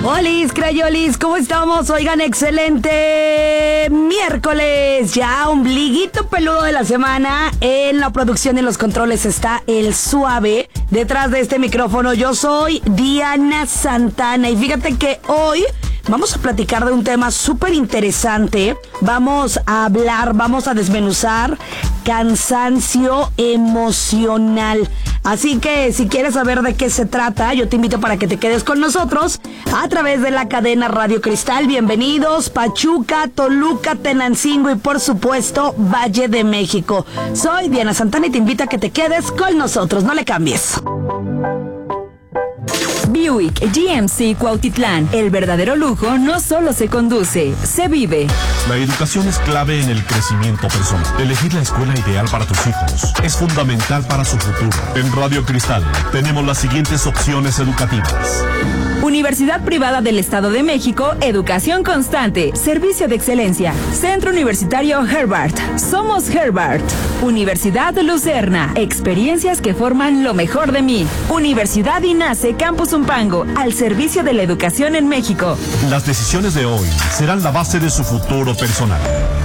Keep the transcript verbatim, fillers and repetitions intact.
Olis, crayolis, ¿cómo estamos? Oigan, excelente miércoles, ya ombliguito peludo de la semana. En la producción y en los controles está el Suave. Detrás de este micrófono yo soy Diana Santana. Y fíjate que hoy vamos a platicar de un tema súper interesante. Vamos a hablar, vamos a desmenuzar cansancio emocional. Así que si quieres saber de qué se trata, yo te invito para que te quedes con nosotros a través de la cadena Radio Cristal. Bienvenidos, Pachuca, Toluca, Tenancingo y por supuesto Valle de México. Soy Diana Santana y te invito a que te quedes con nosotros. No le cambies. Buick G M C Cuautitlán. El verdadero lujo no solo se conduce, se vive. La educación es clave en el crecimiento personal. Elegir la escuela ideal para tus hijos es fundamental para su futuro. En Radio Cristal tenemos las siguientes opciones educativas. Universidad Privada del Estado de México, educación constante, servicio de excelencia. Centro Universitario Herbart, somos Herbart. Universidad Lucerna, experiencias que forman lo mejor de mí. Universidad INACE Campus Umpango, al servicio de la educación en México. Las decisiones de hoy serán la base de su futuro personal.